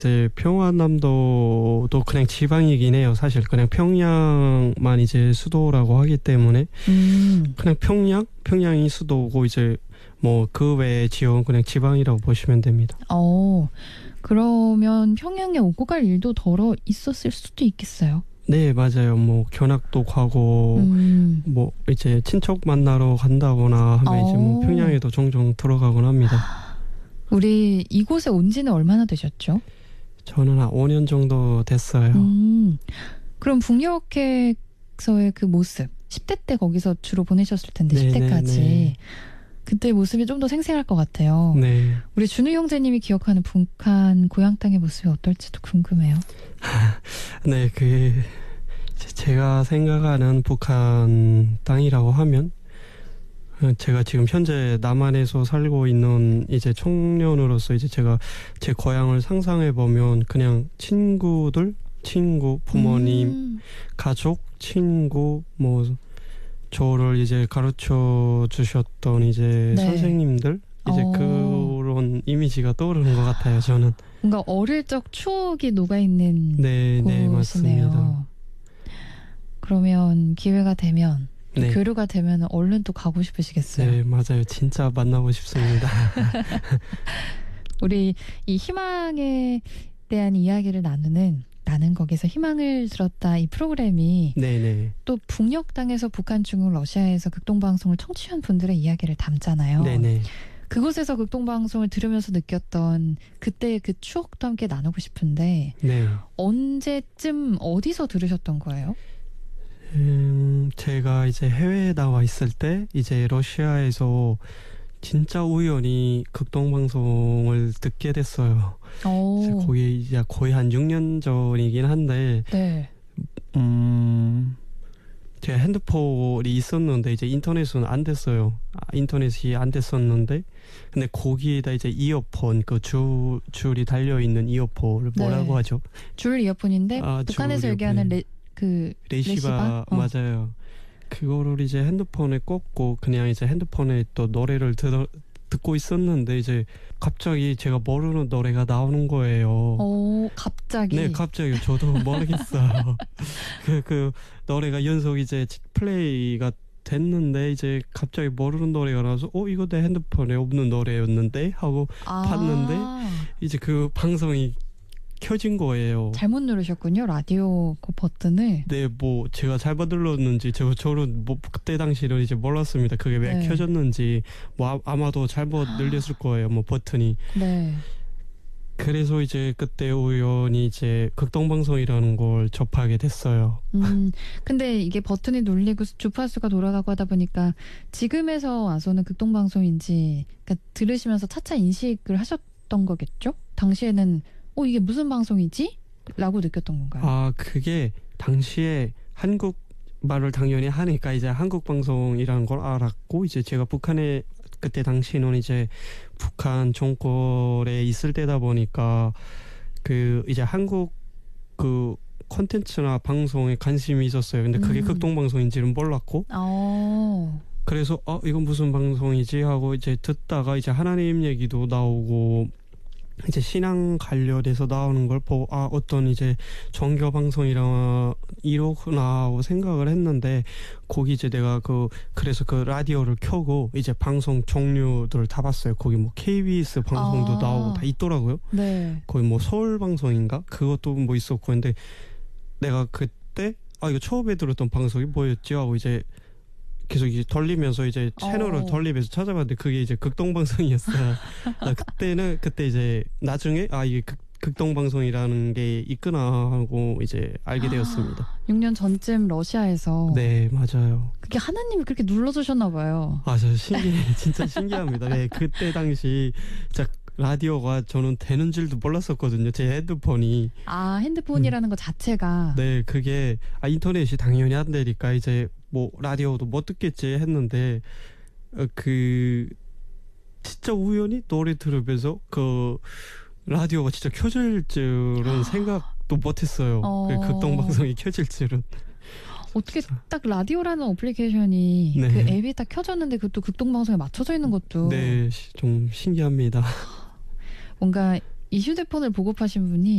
이제 평안남도도 그냥 지방이긴 해요. 사실 그냥 평양만 이제 수도라고 하기 때문에 그냥 평양이 수도고 이제 뭐 그 외의 지역은 그냥 지방이라고 보시면 됩니다. 그러면 평양에 오고 갈 일도 덜어 있었을 수도 있겠어요. 네, 맞아요. 뭐 견학도 가고 뭐 이제 친척 만나러 간다거나 하면 이제 뭐 평양에도 종종 들어가곤 합니다. 우리 이곳에 온 지는 얼마나 되셨죠? 저는 한 5년 정도 됐어요. 그럼 북녘에서의 그 모습, 10대 때 거기서 주로 보내셨을 텐데, 네, 10대까지. 네. 그때 모습이 좀 더 생생할 것 같아요. 네. 우리 준우 형제님이 기억하는 북한 고향 땅의 모습이 어떨지도 궁금해요. 네, 제가 생각하는 북한 땅이라고 하면 제가 지금 현재 남한에서 살고 있는 이제 청년으로서 이제 제가 제 고향을 상상해 보면 그냥 친구, 부모님, 가족, 친구, 뭐 저를 이제 가르쳐 주셨던 이제 네. 선생님들 이제 그런 이미지가 떠오르는 것 같아요. 저는 뭔가 어릴 적 추억이 녹아있는 네, 곳이네요. 맞습니다. 그러면 기회가 되면 네. 교류가 되면 얼른 또 가고 싶으시겠어요? 네, 맞아요. 진짜 만나고 싶습니다. 우리 이 희망에 대한 이야기를 나는 거기서 희망을 들었다 이 프로그램이 네네. 또 북녘 땅에서 북한, 중국, 러시아에서 극동방송을 청취한 분들의 이야기를 담잖아요. 네네. 그곳에서 극동방송을 들으면서 느꼈던 그때의 그 추억도 함께 나누고 싶은데 네. 언제쯤 어디서 들으셨던 거예요? 제가 이제 해외에 나와 있을 때 이제 러시아에서 진짜 우연히 극동방송을 듣게 됐어요. 거기 이제 거의 한 6년 전이긴 한데, 네. 제가 핸드폰이 있었는데 이제 인터넷은 안 됐어요. 인터넷이 안 됐었는데, 근데 거기에다 이제 이어폰 줄이 달려 있는 이어폰을 뭐라고 하죠? 줄 이어폰인데 북한에서 얘기하는 레시바? 맞아요. 그거를 이제 핸드폰에 꽂고 그냥 이제 핸드폰에 또 노래를 듣고 있었는데 이제 갑자기 제가 모르는 노래가 나오는 거예요. 갑자기? 네, 갑자기 저도 모르겠어요. 그 노래가 연속 이제 플레이가 됐는데 이제 갑자기 모르는 노래가 나와서 이거 내 핸드폰에 없는 노래였는데 하고 봤는데 이제 그 방송이 켜진 거예요. 잘못 누르셨군요. 라디오 그 버튼을. 네, 뭐 제가 잘못 눌렀는지 저는 뭐 그때 당시는 이제 몰랐습니다. 그게 왜 켜졌는지 뭐 아마도 잘못 눌렸을 거예요. 뭐 버튼이. 네. 그래서 이제 그때 우연히 이제 극동방송이라는 걸 접하게 됐어요. 근데 이게 버튼이 눌리고 주파수가 돌아가고 하다 보니까 지금에서 와서는 극동방송인지 그러니까 들으시면서 차차 인식을 하셨던 거겠죠? 당시에는 이게 무슨 방송이지? 라고 느꼈던 건가요? 그게 당시에 한국 말을 당연히 하니까 이제 한국 방송이라는 걸 알았고 이제 제가 북한에 그때 당시는 이제 북한 정권에 있을 때다 보니까 그 이제 한국 그 콘텐츠나 방송에 관심이 있었어요. 근데 그게 극동방송인지는 몰랐고 그래서 이건 무슨 방송이지 하고 이제 듣다가 이제 하나님 얘기도 나오고 이제 신앙 관련해서 나오는 걸 보고 어떤 이제 종교 방송이라 이러구나 하고 생각을 했는데 거기 이제 내가 그래서 그 라디오를 켜고 이제 방송 종류들을 다 봤어요. 거기 뭐 KBS 방송도 나오고 다 있더라고요. 네. 거기 뭐 서울 방송인가 그것도 뭐 있었고 근데 내가 그때 이거 처음에 들었던 방송이 뭐였지 하고 이제 계속 이제 돌리면서 이제 채널을 돌리면서 찾아봤는데 그게 이제 극동방송이었어요. 그때 이제 나중에 이게 극동방송이라는 게 있구나 하고 이제 알게 되었습니다. 6년 전쯤 러시아에서. 네, 맞아요. 그게 하나님이 그렇게 눌러주셨나 봐요. 저 진짜 신기합니다. 네, 그때 당시 진짜 라디오가 저는 되는 줄도 몰랐었거든요. 제 핸드폰이. 핸드폰이라는 것 자체가. 네, 그게 인터넷이 당연히 안 되니까 이제 뭐 라디오도 못 듣겠지 했는데 진짜 우연히 노래 들으면서 그 라디오가 진짜 켜질 줄은 생각도 못했어요. 그 극동방송이 켜질 줄은. 어떻게 딱 라디오라는 어플리케이션이 그 앱이 딱 켜졌는데 그것도 극동방송에 맞춰져 있는 것도 네, 좀 신기합니다. 뭔가 이 휴대폰을 보급하신 분이